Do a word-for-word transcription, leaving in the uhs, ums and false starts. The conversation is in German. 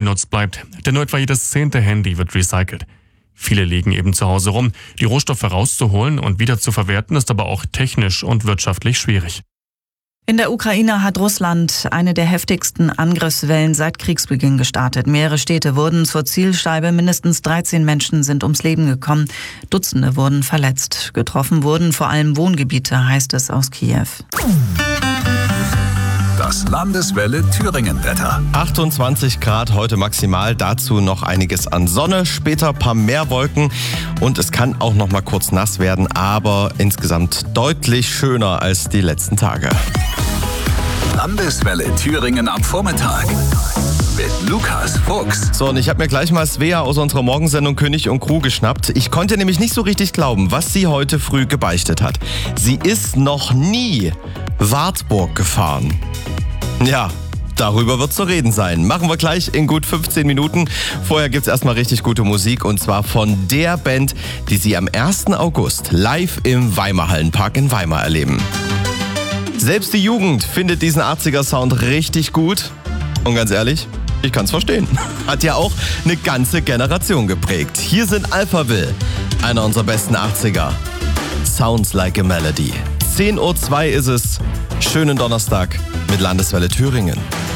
ungenutzt bleibt, denn nur etwa jedes zehnte Handy wird recycelt. Viele liegen eben zu Hause rum. Die Rohstoffe rauszuholen und wieder zu verwerten ist aber auch technisch und wirtschaftlich schwierig. In der Ukraine hat Russland eine der heftigsten Angriffswellen seit Kriegsbeginn gestartet. Mehrere Städte wurden zur Zielscheibe. Mindestens dreizehn Menschen sind ums Leben gekommen. Dutzende wurden verletzt. Getroffen wurden vor allem Wohngebiete, heißt es aus Kiew. Das Landeswelle Thüringen-Wetter. achtundzwanzig Grad heute maximal, dazu noch einiges an Sonne, später ein paar mehr Wolken und es kann auch noch mal kurz nass werden, aber insgesamt deutlich schöner als die letzten Tage. Landeswelle Thüringen am Vormittag mit Lukas Fuchs. So, und ich habe mir gleich mal Svea aus unserer Morgensendung König und Crew geschnappt. Ich konnte nämlich nicht so richtig glauben, was sie heute früh gebeichtet hat. Sie ist noch nie Wartburg gefahren. Ja, darüber wird zu reden sein. Machen wir gleich in gut fünfzehn Minuten. Vorher gibt's erstmal richtig gute Musik und zwar von der Band, die Sie am ersten August live im Weimarhallenpark in Weimar erleben. Selbst die Jugend findet diesen achtziger-Sound richtig gut. Und ganz ehrlich, ich kann's verstehen. Hat ja auch eine ganze Generation geprägt. Hier sind Alphaville, einer unserer besten achtziger. Sounds like a Melody. zehn Uhr zwei ist es. Schönen Donnerstag mit Landeswelle Thüringen.